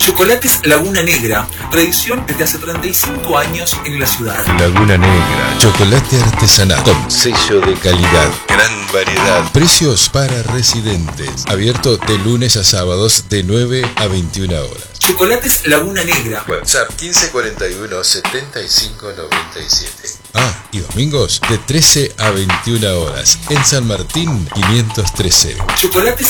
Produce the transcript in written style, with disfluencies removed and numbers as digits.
Chocolates Laguna Negra, tradición desde hace 35 años en la ciudad. Laguna Negra, chocolate artesanal con sello de calidad, gran variedad, precios para residentes, abierto de lunes a sábados de 9 a 21 horas. Chocolates Laguna Negra. WhatsApp 1541 7597. Y domingos de 13 a 21 horas en San Martín 513. Chocolates